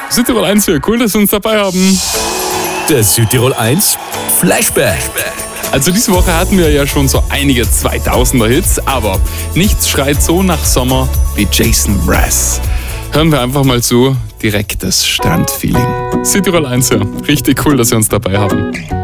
Südtirol 1 hier, cool, dass Sie uns dabei haben. Der Südtirol 1 Flashback. Also diese Woche hatten wir ja schon so einige 2000er-Hits, aber nichts schreit so nach Sommer wie Jason Mraz. Hören wir einfach mal zu, direktes Strandfeeling. Südtirol 1 hier, richtig cool, dass Sie uns dabei haben.